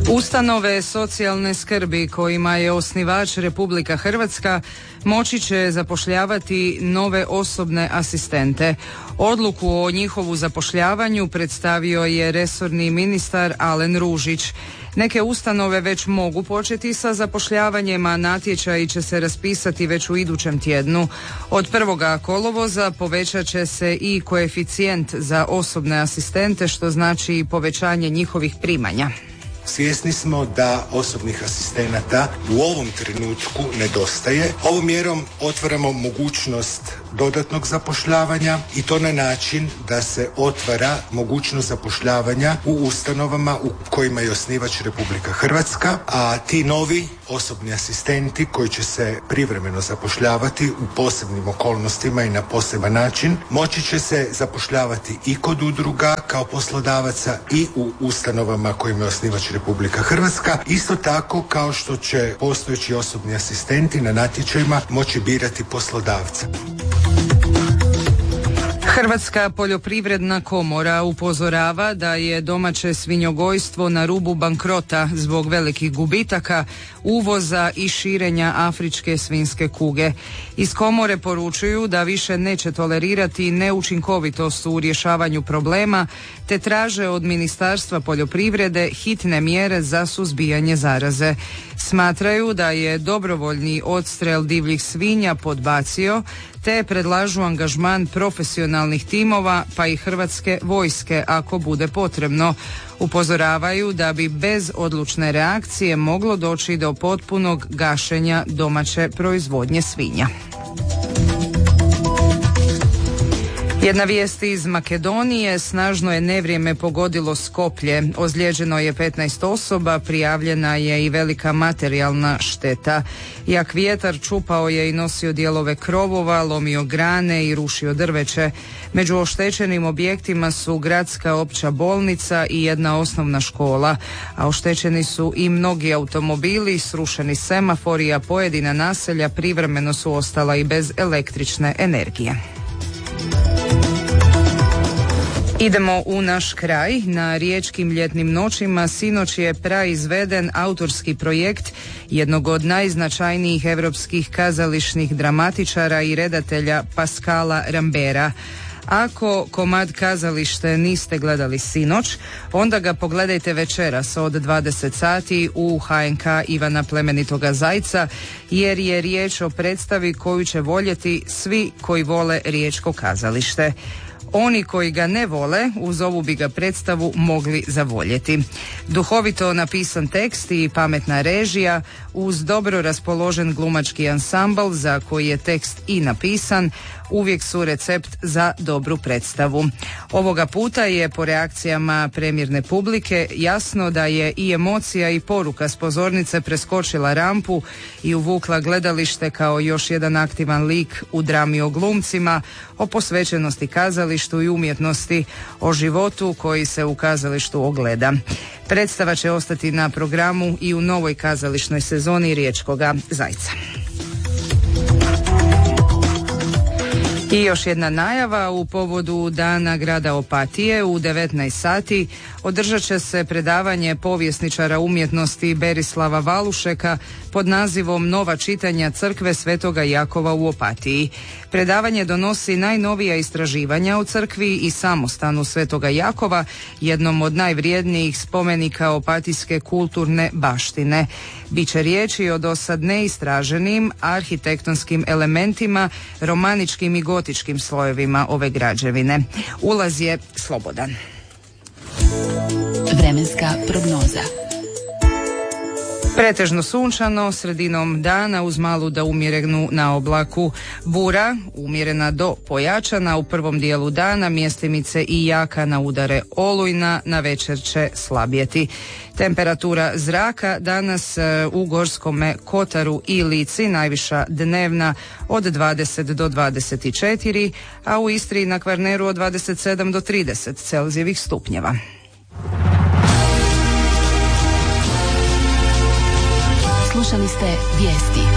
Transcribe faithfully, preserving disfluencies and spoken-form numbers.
Ustanove socijalne skrbi kojima je osnivač Republika Hrvatska moći će zapošljavati nove osobne asistente. Odluku o njihovu zapošljavanju predstavio je resorni ministar Alen Ružić. Neke ustanove već mogu početi sa zapošljavanjem, a natječaji će se raspisati već u idućem tjednu. Od prvoga kolovoza povećat će se i koeficijent za osobne asistente, što znači povećanje njihovih primanja. Svjesni smo da osobnih asistenata u ovom trenutku nedostaje. Ovom mjerom otvaramo mogućnost dodatnog zapošljavanja i to na način da se otvara mogućnost zapošljavanja u ustanovama u kojima je osnivač Republika Hrvatska, a ti novi osobni asistenti koji će se privremeno zapošljavati u posebnim okolnostima i na poseban način moći će se zapošljavati i kod udruga kao poslodavaca i u ustanovama kojima je osnivač Republika Hrvatska, isto tako kao što će postojeći osobni asistenti na natječajima moći birati poslodavca. Hrvatska poljoprivredna komora upozorava da je domaće svinjogojstvo na rubu bankrota zbog velikih gubitaka, uvoza i širenja afričke svinjske kuge. Iz komore poručuju da više neće tolerirati neučinkovitost u rješavanju problema, te traže od Ministarstva poljoprivrede hitne mjere za suzbijanje zaraze. Smatraju da je dobrovoljni odstrel divljih svinja podbacio, te predlažu angažman profesionalnih timova pa i Hrvatske vojske ako bude potrebno. Upozoravaju da bi bez odlučne reakcije moglo doći do potpunog gašenja domaće proizvodnje svinja. Jedna vijest iz Makedonije, snažno je nevrijeme pogodilo Skoplje. Ozlijeđeno je petnaest osoba, prijavljena je i velika materijalna šteta. Jak vjetar čupao je i nosio dijelove krovova, lomio grane i rušio drveće. Među oštećenim objektima su gradska opća bolnica i jedna osnovna škola, a oštećeni su i mnogi automobili, srušeni semafori, a pojedina naselja privremeno su ostala i bez električne energije. Idemo u naš kraj. Na riječkim ljetnim noćima sinoć je praizveden autorski projekt jednog od najznačajnijih europskih kazališnih dramatičara i redatelja Pascala Rambera. Ako komad kazalište niste gledali sinoć, onda ga pogledajte večeras od dvadeset sati u H N K Ivana Plemenitoga Zajca, jer je riječ o predstavi koju će voljeti svi koji vole riječko kazalište. Oni koji ga ne vole, uz ovu bi ga predstavu mogli zavoljeti. Duhovito napisan tekst i pametna režija, uz dobro raspoložen glumački ansambl za koji je tekst i napisan, uvijek su recept za dobru predstavu. Ovoga puta je po reakcijama premijerne publike jasno da je i emocija i poruka s pozornice preskočila rampu i uvukla gledalište kao još jedan aktivan lik u drami o glumcima, o posvećenosti kazalištu i umjetnosti, o životu koji se u kazalištu ogleda. Predstava će ostati na programu i u novoj kazališnoj sezoni Riječkoga Zajca. I još jedna najava u povodu Dana grada Opatije u devetnaest sati održat će se predavanje povjesničara umjetnosti Berislava Valušeka pod nazivom Nova čitanja crkve Svetoga Jakova u Opatiji. Predavanje donosi najnovija istraživanja o crkvi i samostanu Svetoga Jakova, jednom od najvrijednijih spomenika opatijske kulturne baštine. Biće riječi o dosad neistraženim arhitektonskim elementima, romaničkim i gotičkim slojevima ove građevine. Ulaz je slobodan. Vremenska prognoza. Pretežno sunčano, sredinom dana uz malu da umjerenu na oblaku. Bura, umjerena do pojačana u prvom dijelu dana, mjestimice i jaka na udare olujna, na večer će slabjeti. Temperatura zraka danas u Gorskome kotaru i Lici najviša dnevna od dvadeset do dvadeset četiri, a u Istri i na Kvarneru od dvadeset sedam do trideset Celzijevih stupnjeva. Slušali ste vijesti.